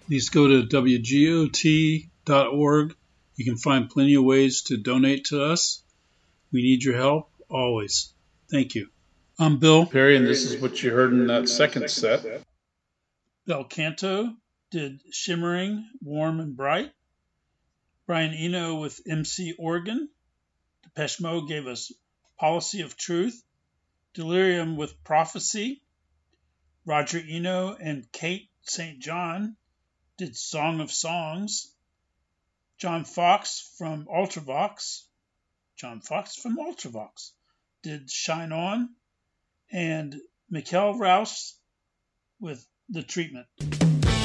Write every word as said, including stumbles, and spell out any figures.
Please go to W G O T dot org. You can find plenty of ways to donate to us. We need your help always. Thank you. I'm Bill Perry, and this is what you heard in that second set. Bel Canto did Shimmering, Warm and Bright. Brian Eno with M C Organ. Depeche Mode gave us Policy of Truth. Delirium with Prophecy. Roger Eno and Kate Saint John did Song of Songs. John Fox from Ultravox. John Fox from Ultravox did Shine On. And Mikkel Rouse with The Treatment.